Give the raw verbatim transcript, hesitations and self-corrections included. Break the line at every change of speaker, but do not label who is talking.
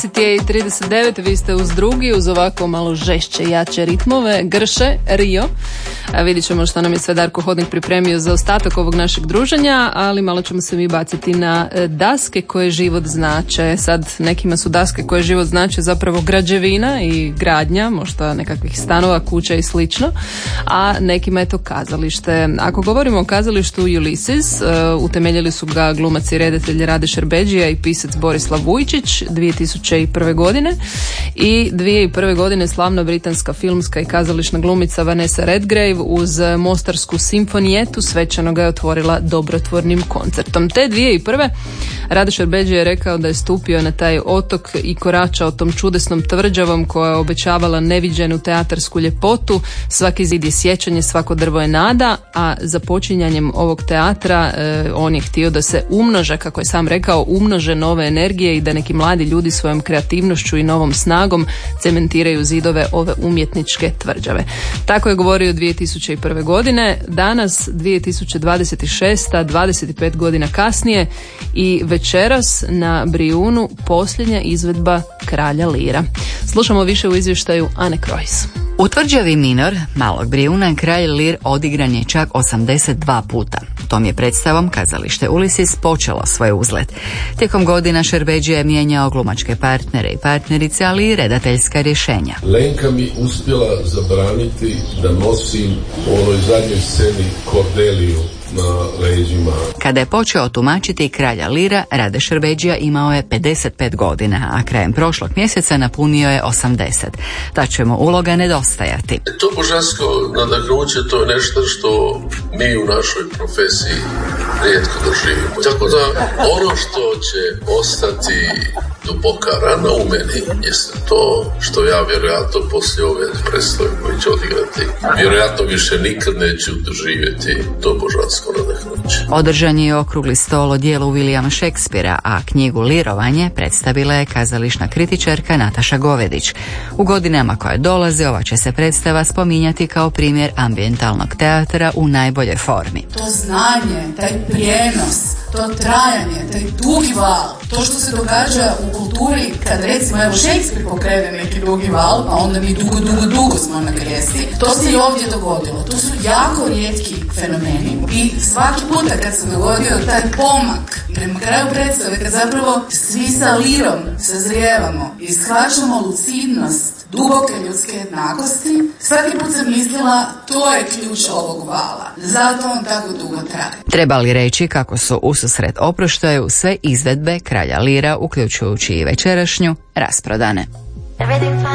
i trideset devet, vi ste uz drugi, uz ovako malo žešće, jače ritmove, Grše, Rio. A vidit ćemo što nam je sve Darko Hodnik pripremio za ostatak ovog našeg druženja, ali malo ćemo se mi baciti na daske koje život znače. Sad, nekima su daske koje život znače zapravo građevina i gradnja, možda nekakvih stanova, kuća i slično, a nekima je to kazalište. Ako govorimo o kazalištu Ulysses, uh, utemeljili su ga glumac i redatelj Rade Šerbedžija i pisac Borislav Vujčić dvije tisuće prve godine i dvije tisuće prve godine slavna britanska filmska i kazališna glumica Vanessa Redgrave uz Mostarsku simfonijetu svečano ga je otvorila dobrotvornim koncertom. Te dvije tisuće prve Rade Šerbedžija je rekao da je stupio na taj otok i koračao tom čudesnom tvrđavom koja je obećavala neviđenu teatarsku ljepotu. Svaki zid je sjećanje, svako drvo je nada, a započinjanjem ovog teatra eh, on je htio da se umnože, kako je sam rekao, umnože nove energije i da neki mladi ljudi svojom kreativnošću i novom snagom cementiraju zidove ove umjetničke tvrđave. Tako je govorio dvije tisuće prve godine. Danas, dvije tisuće dvadeset šeste, dvadeset pet godina kasnije i večeras na Brijunu posljednja izvedba Kralja Lira. Slušamo više u izvještaju Ane Krojs.
U tvrđavi Minor, malog Brijuna, Kralj Lir odigran je čak osamdeset dva puta. Tom je predstavom kazalište Ulysses počelo svoj uzlet. Tijekom godina Šerbedžija je mijenjao glumačke partnere i partnerice, ali i redateljska rješenja.
Lenka mi uspjela zabraniti da nosim u onoj zadnjoj sceni Kordeliju na leđima.
Kada je počeo tumačiti Kralja Lira, Rade Šerbedžija imao je pedeset pet godina, a krajem prošlog mjeseca napunio je osamdeset. Ta će mu uloga nedostajati.
To božansko nadahnuće, to je nešto što mi u našoj profesiji rijetko doživimo. Tako da ono što će ostati duboka rana u meni jeste to što ja vjerojatno poslije ove predstave koje će odigrati vjerojatno više nikad neću doživjeti to božansko nadahnuće.
Održan je okrugli stol o dijelu Williama Shakespearea, a knjigu Lirovanje predstavila je kazališna kritičarka Nataša Govedić. U godinama koje dolaze ova će se predstava spominjati kao primjer ambijentalnog teatra u najboljoj formi.
To znanje, taj prijenos, to trajanje, taj dugi val, to što se događa u kulturi kad recimo evo Shakespeare pokrene neki dugi val, pa onda mi dugo, dugo, dugo smo na kresti. To se i ovdje dogodilo. To su jako rijetki fenomeni i svaki puta kad se dogodio taj pomak prema kraju predstave, kad zapravo svi sa lirom sazrijevamo i shvaćamo lucidnost duboke ljudske jednakosti, svaki put sam mislila to je ključ ovog vala. Zato on tako dugo traje.
Treba li reći kako su ususret oproštaju sve izvedbe Kralja Lira, uključujući i večerašnju, rasprodane.